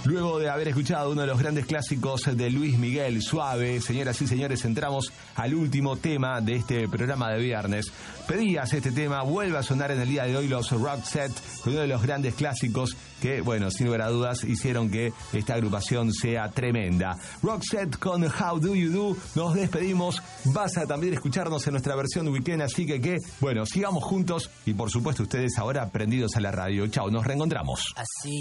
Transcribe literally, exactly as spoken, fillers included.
Luego de haber escuchado uno de los grandes clásicos de Luis Miguel, Suave, señoras y señores, entramos al último tema de este programa de viernes. Pedías este tema, vuelve a sonar en el día de hoy los Roxette, uno de los grandes clásicos que, bueno, sin lugar a dudas, hicieron que esta agrupación sea tremenda. Roxette con How Do You Do. Nos despedimos. Vas a también escucharnos en nuestra versión weekend, así que, que, bueno, sigamos juntos y, por supuesto, ustedes ahora prendidos a la radio. Chao, nos reencontramos. Así.